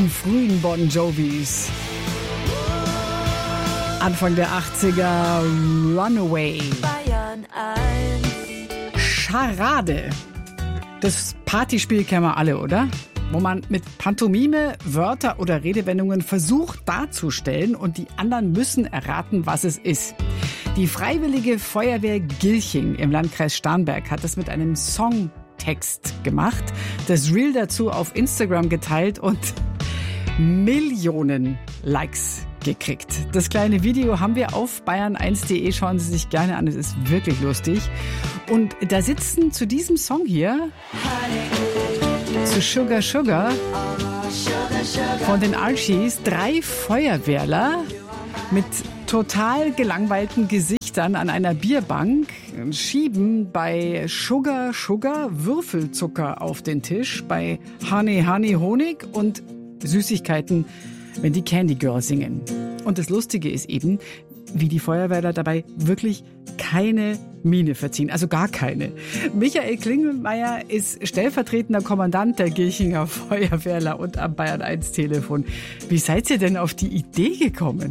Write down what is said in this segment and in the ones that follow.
Die frühen Bon Jovis. Anfang der 80er, Runaway. Bayern 1. Charade. Das Partyspiel kennen wir alle, oder? Wo man mit Pantomime Wörter oder Redewendungen versucht darzustellen und die anderen müssen erraten, was es ist. Die Freiwillige Feuerwehr Gilching im Landkreis Starnberg hat das mit einem Songtext gemacht, das Reel dazu auf Instagram geteilt und Millionen Likes gekriegt. Das kleine Video haben wir auf bayern1.de. Schauen Sie sich gerne an, es ist wirklich lustig. Und da sitzen zu diesem Song hier, zu Sugar Sugar von den Archies, 3 Feuerwehrler mit total gelangweilten Gesichtern an einer Bierbank, schieben bei Sugar Sugar Würfelzucker auf den Tisch, bei Honey Honey Honig und Süßigkeiten, wenn die Candy Girl singen. Und das Lustige ist eben, wie die Feuerwehrler dabei wirklich keine Miene verziehen, also gar keine. Michael Klingelmeier ist stellvertretender Kommandant der Gilchinger Feuerwehrler und am Bayern 1 Telefon. Wie seid ihr denn auf die Idee gekommen?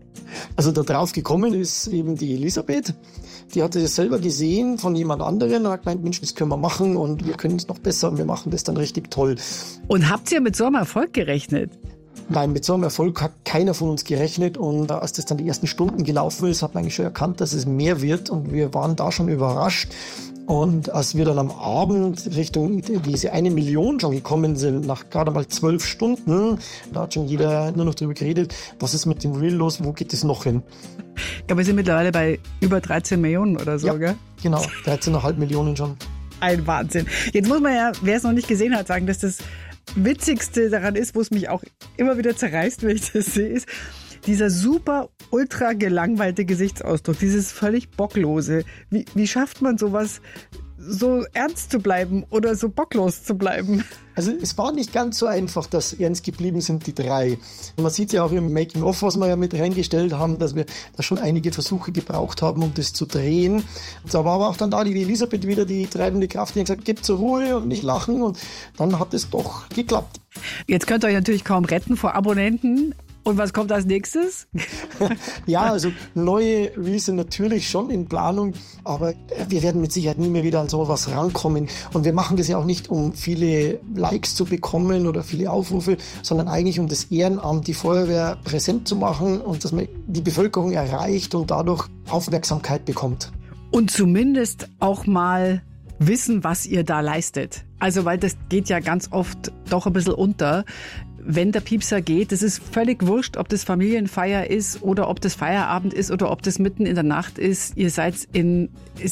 Also da drauf gekommen ist eben die Elisabeth. Die hatte es selber gesehen von jemand anderem und hat gemeint, Mensch, das können wir machen und wir können es noch besser und wir machen das dann richtig toll. Und habt ihr mit so einem Erfolg gerechnet? Nein, mit so einem Erfolg hat keiner von uns gerechnet und als das dann die ersten Stunden gelaufen ist, hat man eigentlich schon erkannt, dass es mehr wird und wir waren da schon überrascht. Und als wir dann am Abend Richtung diese 1 Million schon gekommen sind, nach gerade mal 12 Stunden, da hat schon jeder nur noch drüber geredet, was ist mit dem Reel los, wo geht es noch hin? Ich glaube, wir sind mittlerweile bei über 13 Millionen oder so, ja, gell? Genau, 13,5 Millionen schon. Ein Wahnsinn. Jetzt muss man ja, wer es noch nicht gesehen hat, sagen, dass das Witzigste daran ist, wo es mich auch immer wieder zerreißt, wenn ich das sehe, ist dieser super, ultra gelangweilte Gesichtsausdruck, dieses völlig Bocklose. Wie schafft man sowas, so ernst zu bleiben oder so bocklos zu bleiben? Also es war nicht ganz so einfach, dass ernst geblieben sind die 3. Man sieht ja auch im Making-of, was wir ja mit reingestellt haben, dass wir da schon einige Versuche gebraucht haben, um das zu drehen. Und da war aber auch dann da die Elisabeth wieder die treibende Kraft, die hat gesagt, gebt zur Ruhe und nicht lachen. Und dann hat es doch geklappt. Jetzt könnt ihr euch natürlich kaum retten vor Abonnenten. Und was kommt als nächstes? Ja, also neue Reels sind natürlich schon in Planung, aber wir werden mit Sicherheit nie mehr wieder an sowas rankommen. Und wir machen das ja auch nicht, um viele Likes zu bekommen oder viele Aufrufe, sondern eigentlich um das Ehrenamt, die Feuerwehr präsent zu machen und dass man die Bevölkerung erreicht und dadurch Aufmerksamkeit bekommt. Und zumindest auch mal wissen, was ihr da leistet. Also, weil das geht ja ganz oft doch ein bisschen unter. Wenn der Piepser geht, das ist völlig wurscht, ob das Familienfeier ist oder ob das Feierabend ist oder ob das mitten in der Nacht ist. Ihr seid in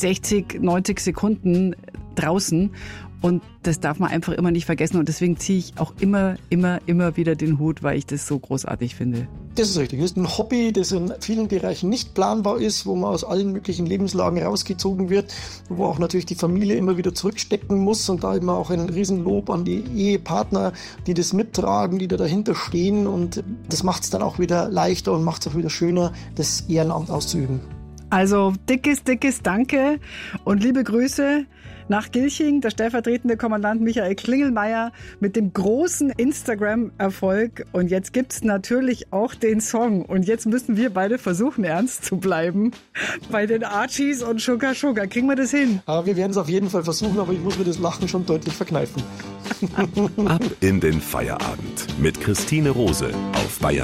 60, 90 Sekunden draußen und das darf man einfach immer nicht vergessen und deswegen ziehe ich auch immer wieder den Hut, weil ich das so großartig finde. Das ist richtig. Das ist ein Hobby, das in vielen Bereichen nicht planbar ist, wo man aus allen möglichen Lebenslagen rausgezogen wird, wo auch natürlich die Familie immer wieder zurückstecken muss und da immer auch ein Riesenlob an die Ehepartner, die das mittragen, die da dahinter stehen und das macht es dann auch wieder leichter und macht es auch wieder schöner, das Ehrenamt auszuüben. Also dickes Danke und liebe Grüße nach Gilching, der stellvertretende Kommandant Michael Klingelmeier mit dem großen Instagram-Erfolg. Und jetzt gibt's natürlich auch den Song. Und jetzt müssen wir beide versuchen, ernst zu bleiben bei den Archies und Sugar Sugar. Kriegen wir das hin? Aber wir werden es auf jeden Fall versuchen, aber ich muss mir das Lachen schon deutlich verkneifen. Ab in den Feierabend mit Christine Rose auf Bayern.